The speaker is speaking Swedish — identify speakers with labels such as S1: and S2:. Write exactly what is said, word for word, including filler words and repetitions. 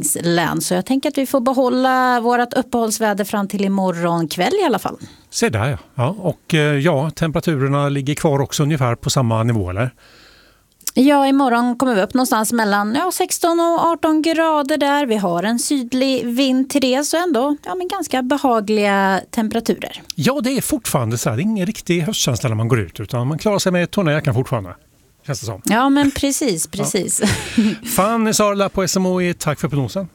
S1: tävlingslän. Så jag tänker att vi får behålla vårt uppehållsväder fram till imorgon kväll i alla fall.
S2: Se där ja. ja. Och ja, temperaturerna ligger kvar också ungefär på samma nivå eller?
S1: Ja, imorgon kommer vi upp någonstans mellan ja, sexton och arton grader där. Vi har en sydlig vind till det, så ändå ja, men ganska behagliga temperaturer.
S2: Ja, det är fortfarande så här. Det är ingen riktig höstkänsla när man går ut, utan man klarar sig med tonjackan fortfarande. Känns det som.
S1: Ja, men precis, precis.
S2: Ja. Fanny Sarla på S M H I, tack för prognosen.